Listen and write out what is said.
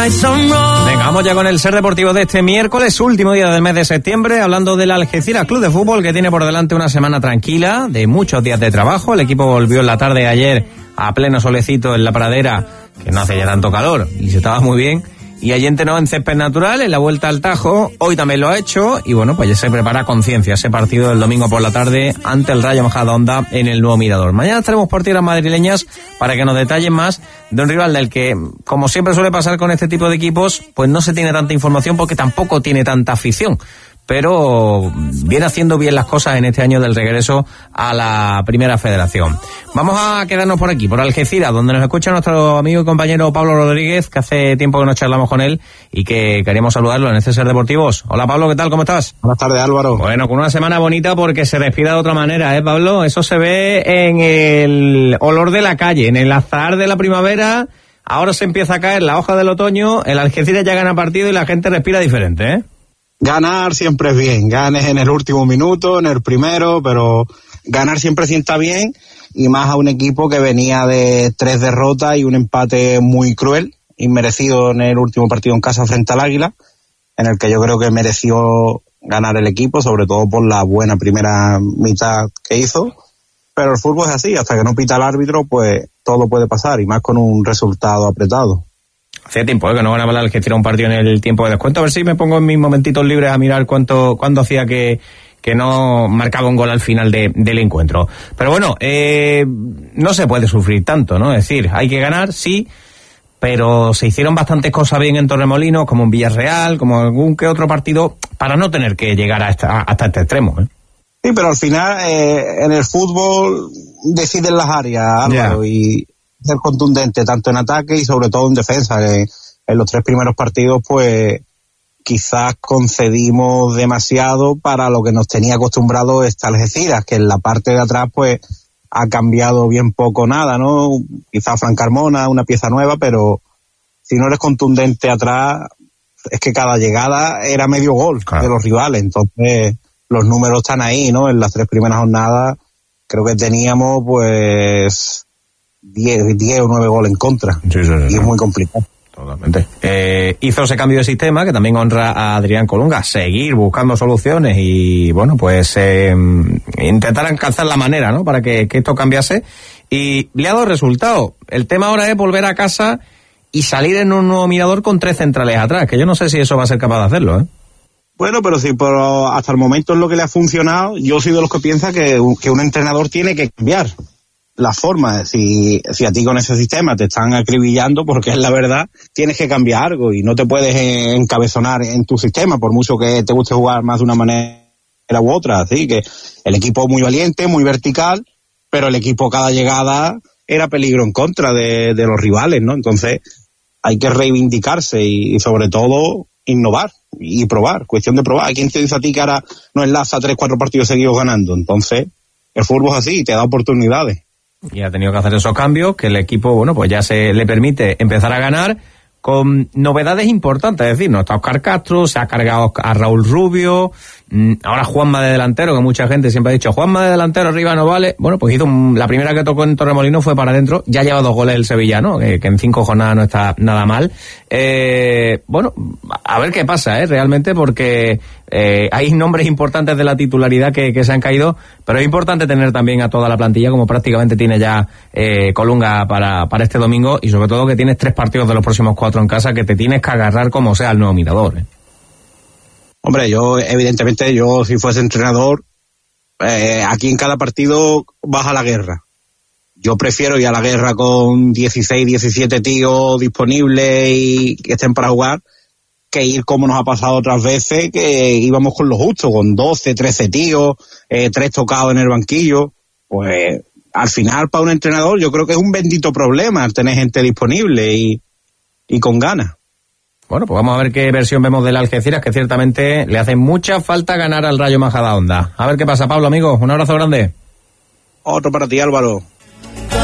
Venga, vamos ya con el Ser Deportivo de este miércoles, último día del mes de septiembre, hablando del Algeciras Club de Fútbol, que tiene por delante una semana tranquila, de muchos días de trabajo. El equipo volvió en la tarde de ayer a pleno solecito en la pradera, que no hace ya tanto calor, y se estaba muy bien. Y ayer entrenó en césped natural, en la vuelta al Tajo, hoy también lo ha hecho, y bueno, pues ya se prepara con ciencia ese partido del domingo por la tarde ante el Rayo Majadahonda en el Nuevo Mirador. Mañana estaremos por tierras madrileñas para que nos detallen más de un rival del que, como siempre suele pasar con este tipo de equipos, pues no se tiene tanta información porque tampoco tiene tanta afición. Pero viene haciendo bien las cosas en este año del regreso a la Primera Federación. Vamos a quedarnos por aquí, por Algeciras, donde nos escucha nuestro amigo y compañero Pablo Rodríguez, que hace tiempo que no charlamos con él y que queremos saludarlo en este Ser Deportivos. Hola Pablo, ¿qué tal? ¿Cómo estás? Buenas tardes, Álvaro. Bueno, con una semana bonita porque se respira de otra manera, Pablo? Eso se ve en el olor de la calle, en el azahar de la primavera. Ahora se empieza a caer la hoja del otoño, el Algeciras ya gana partido y la gente respira diferente, ¿eh? Ganar siempre es bien, ganes en el último minuto, en el primero, pero ganar siempre sienta bien, y más a un equipo que venía de 3 derrotas y un empate muy cruel, inmerecido en el último partido en casa frente al Águila, en el que yo creo que mereció ganar el equipo, sobre todo por la buena primera mitad que hizo, pero el fútbol es así, hasta que no pita el árbitro, pues todo puede pasar, y más con un resultado apretado. Hacía tiempo que no ganaba el Algeciras un partido en el tiempo de descuento. A ver si me pongo en mis momentitos libres a mirar cuándo hacía que no marcaba un gol al final del encuentro. Pero bueno, no se puede sufrir tanto, ¿no? Es decir, hay que ganar, sí, pero se hicieron bastantes cosas bien en Torremolinos, como en Villarreal, como algún que otro partido, para no tener que llegar hasta este extremo, ¿eh? Sí, pero al final en el fútbol deciden las áreas, Álvaro, y ser contundente tanto en ataque y sobre todo en defensa. En los 3 primeros partidos pues quizás concedimos demasiado para lo que nos tenía acostumbrado esta Algeciras, que en la parte de atrás pues ha cambiado bien poco nada, ¿no? Quizás Fran Carmona, una pieza nueva, pero si no eres contundente atrás, es que cada llegada era medio gol, claro, de los rivales. Entonces los números están ahí, ¿no? En las 3 primeras jornadas creo que teníamos pues 10 o 9 goles en contra. Sí, y es muy complicado. Totalmente. Hizo ese cambio de sistema que también honra a Adrián Colunga, seguir buscando soluciones y bueno, pues intentar alcanzar la manera, ¿no? Para que esto cambiase, y le ha dado resultado. El tema ahora es volver a casa y salir en un Nuevo Mirador con 3 centrales atrás, que yo no sé si eso va a ser capaz de hacerlo, ¿eh? Bueno, pero sí, pero hasta el momento es lo que le ha funcionado. Yo soy de los que piensa que un entrenador tiene que cambiar la forma. Si a ti con ese sistema te están acribillando, porque es la verdad, tienes que cambiar algo y no te puedes encabezonar en tu sistema, por mucho que te guste jugar más de una manera u otra. Así que el equipo muy valiente, muy vertical, pero el equipo cada llegada era peligro en contra de los rivales, ¿no? Entonces hay que reivindicarse y sobre todo innovar y probar, cuestión de probar. ¿Quién te dice a ti que ahora no enlaza 3-4 partidos seguidos ganando? Entonces el fútbol es así, te da oportunidades. Y ha tenido que hacer esos cambios, que el equipo, bueno, pues ya se le permite empezar a ganar con novedades importantes. Es decir, no está Óscar Castro, se ha cargado a Raúl Rubio, ahora Juanma de delantero, que mucha gente siempre ha dicho, Juanma de delantero arriba no vale. Bueno, pues hizo la primera que tocó en Torremolinos fue para adentro, ya lleva 2 goles el sevillano, que en 5 jornadas no está nada mal. Bueno, a ver qué pasa, realmente, porque hay nombres importantes de la titularidad que se han caído, pero es importante tener también a toda la plantilla, como prácticamente tiene ya Colunga para este domingo, y sobre todo que tienes 3 partidos de los próximos 4 en casa, que te tienes que agarrar como sea al Nuevo Mirador, ¿eh? Hombre, evidentemente, si fuese entrenador, aquí en cada partido vas a la guerra. Yo prefiero ir a la guerra con 16, 17 tíos disponibles y que estén para jugar, que ir como nos ha pasado otras veces, que íbamos con lo justo, con 12, 13 tíos, 3 tocados en el banquillo. Pues al final, para un entrenador, yo creo que es un bendito problema tener gente disponible y con ganas. Bueno, pues vamos a ver qué versión vemos del Algeciras, que ciertamente le hace mucha falta ganar al Rayo Majadahonda. A ver qué pasa, Pablo, amigo. Un abrazo grande. Otro para ti, Álvaro.